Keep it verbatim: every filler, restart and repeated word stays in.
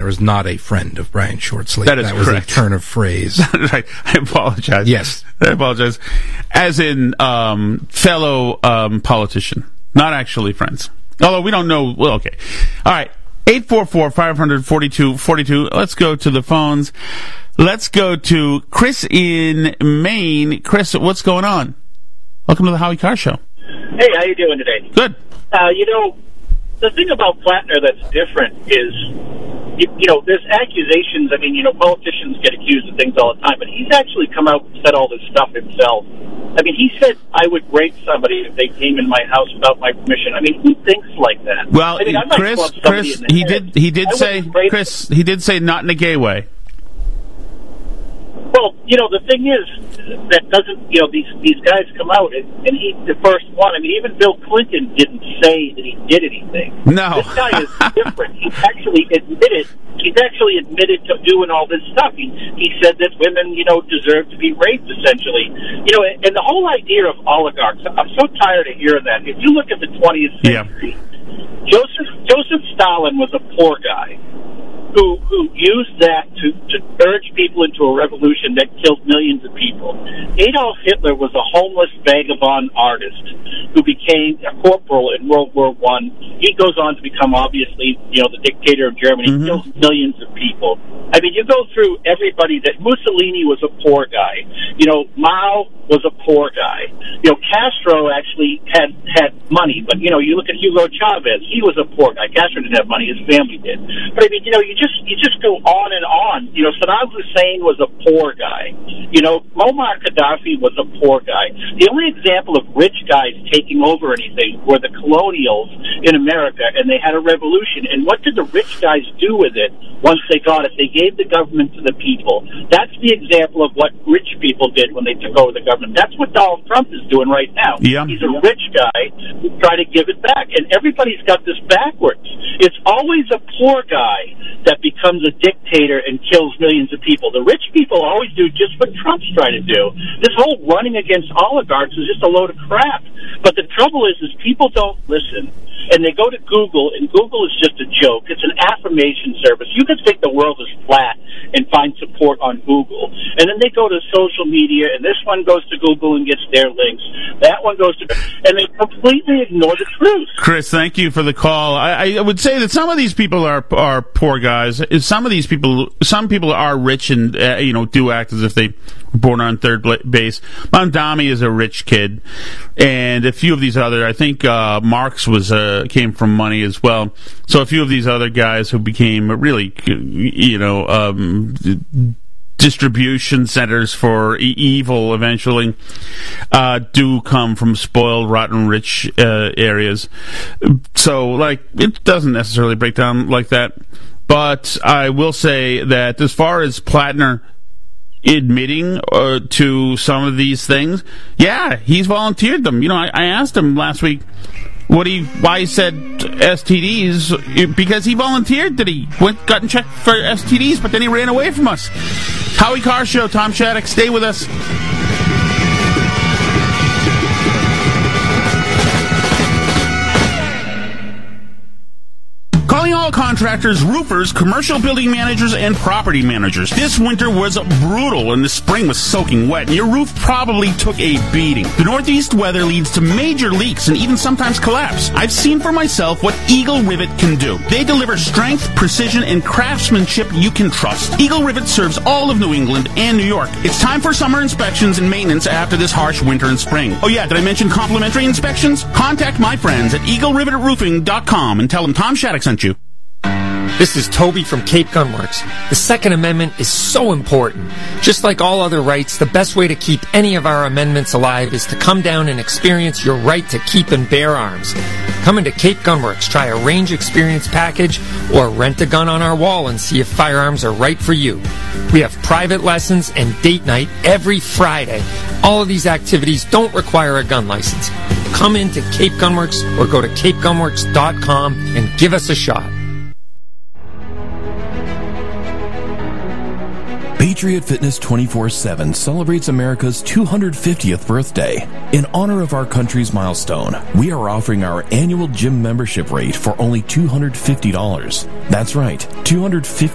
Plattner is not a friend of Brian Shortsley. That is That was correct. a turn of phrase. Right. I apologize. Yes. I apologize. As in um, fellow um, politician, not actually friends. Although we don't know. Well, okay. All right. eight four four, five hundred, forty-two forty-two. Let's go to the phones. Let's go to Chris in Maine. Chris, what's going on? Welcome to the Howie Carr Show. Hey, how you doing today? Good. Uh, you know, the thing about Plattner that's different is, you, you know, there's accusations. I mean, you know, politicians get accused of things all the time, but he's actually come out and said all this stuff himself. I mean, he said, I would rape somebody if they came in my house without my permission. I mean, who thinks like that? Well, I mean, I might Chris, club somebody Chris, in the he head. did, he did I say, wouldn't rape Chris, he did say not in a gay way. Well, you know, the thing is, that doesn't, you know, these these guys come out, and, and he, the first one, I mean, even Bill Clinton didn't say that he did anything. No. This guy is different. He's actually admitted, he's actually admitted to doing all this stuff. He, he said that women, you know, deserve to be raped, essentially. You know, and the whole idea of oligarchs, I'm so tired of hearing that. If you look at the twentieth century, yeah. Joseph, Joseph Stalin was a poor guy who who used that to, to urge people into a revolution that killed millions of people. Adolf Hitler was a homeless vagabond artist who became a corporal in World War One. He goes on to become, obviously, you know, the dictator of Germany. Mm-hmm. He kills millions of people. I mean, you go through everybody. That Mussolini was a poor guy. You know, Mao was a poor guy. You know, Castro actually had had money, but, you know, you look at Hugo Chavez, he was a poor guy. Castro didn't have money, his family did. But, I mean, you know, you just you just go on and on. You know, Saddam Hussein was a poor guy. You know, Muammar Gaddafi was a poor guy. The only example of rich guys taking over anything were the colonials in America, and they had a revolution. And what did the rich guys do with it once they got it? They gave the government to the people. That's the example of what rich people did when they took over the government. That's what Donald Trump is doing right now. Yeah. He's a rich guy who tried to give it back. And everybody's got this backwards. It's always a poor guy that becomes a dictator and kills millions of people. The rich people always do just what Trump's trying to do. This whole running against oligarchs is just a load of crap. But the trouble is, is people don't listen. And they go to Google, and Google is just a joke. It's an affirmation service. You can think the world is flat and find support on Google. And then they go to social media, and this one goes to Google and gets their links. That one goes to... And they completely ignore the truth. Chris, thank you for the call. I, I would say that some of these people are are poor guys. Some of these people, some people are rich and, uh, you know, do act as if they were born on third base. Mondami is a rich kid. And a few of these other, I think uh, Marx was uh, came from money as well. So a few of these other guys who became really, you know, um, distribution centers for e- evil eventually uh, do come from spoiled, rotten, rich uh, areas. So, like, it doesn't necessarily break down like that. But I will say that as far as Plattner admitting uh, to some of these things, yeah, he's volunteered them. You know, I, I asked him last week what he why he said S T Ds, because he volunteered that he went got and checked for S T Ds, but then he ran away from us. Howie Carr Show, Tom Shattuck, stay with us. Calling all contractors, roofers, commercial building managers, and property managers. This winter was brutal, and the spring was soaking wet, and your roof probably took a beating. The northeast weather leads to major leaks and even sometimes collapse. I've seen for myself what Eagle Rivet can do. They deliver strength, precision, and craftsmanship you can trust. Eagle Rivet serves all of New England and New York. It's time for summer inspections and maintenance after this harsh winter and spring. Oh yeah, did I mention complimentary inspections? Contact my friends at eagle rivet roofing dot com and tell them Tom Shattuck sent you. This is Toby from Cape Gunworks. The Second Amendment is so important. Just like all other rights, the best way to keep any of our amendments alive is to come down and experience your right to keep and bear arms. Come into Cape Gunworks, try a range experience package, or rent a gun on our wall and see if firearms are right for you. We have private lessons and date night every Friday. All of these activities don't require a gun license. Come into Cape Gunworks or go to cape gunworks dot com and give us a shot. Patriot Fitness twenty-four seven celebrates America's two hundred fiftieth birthday. In honor of our country's milestone, we are offering our annual gym membership rate for only two hundred fifty dollars. That's right, two hundred fifty dollars.